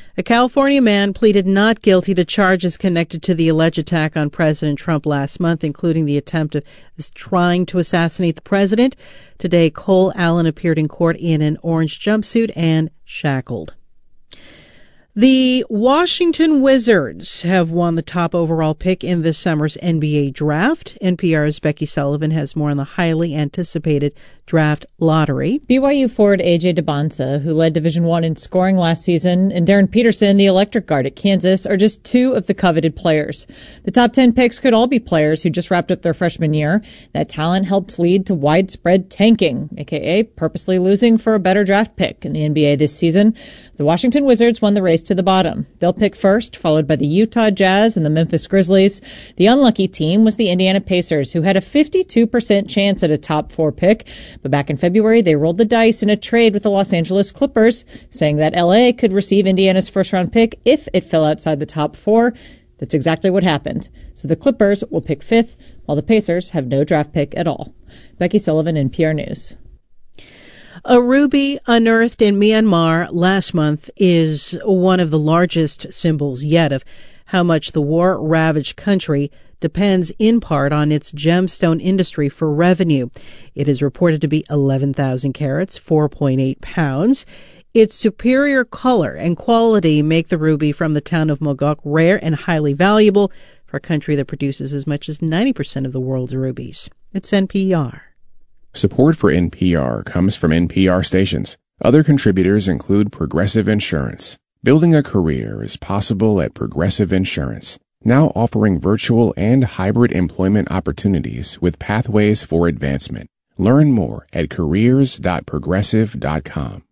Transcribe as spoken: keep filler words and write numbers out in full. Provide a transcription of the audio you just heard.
A California man pleaded not guilty to charges connected to the alleged attack on President Trump last month, including the attempt of trying to assassinate the president. Today, Cole Allen appeared in court in an orange jumpsuit and shackled. The Washington Wizards have won the top overall pick in this summer's N B A draft. N P R's Becky Sullivan has more on the highly anticipated draft lottery. B Y U forward A J Debonsa, who led Division One in scoring last season, and Darren Peterson, the electric guard at Kansas, are just two of the coveted players. The top ten picks could all be players who just wrapped up their freshman year. That talent helped lead to widespread tanking, aka purposely losing for a better draft pick in the N B A this season. The Washington Wizards won the race to the bottom. They'll pick first, followed by the Utah Jazz and the Memphis Grizzlies. The unlucky team was the Indiana Pacers, who had a fifty-two percent chance at a top four pick. But back in February, they rolled the dice in a trade with the Los Angeles Clippers, saying that L A could receive Indiana's first-round pick if it fell outside the top four. That's exactly what happened. So the Clippers will pick fifth, while the Pacers have no draft pick at all. Becky Sullivan, N P R News. A ruby unearthed in Myanmar last month is one of the largest symbols yet of how much the war-ravaged country depends in part on its gemstone industry for revenue. It is reported to be eleven thousand carats, four point eight pounds. Its superior color and quality make the ruby from the town of Mogok rare and highly valuable for a country that produces as much as ninety percent of the world's rubies. It's N P R. Support for N P R comes from N P R stations. Other contributors include Progressive Insurance. Building a career is possible at Progressive Insurance, now offering virtual and hybrid employment opportunities with pathways for advancement. Learn more at careers dot progressive dot com.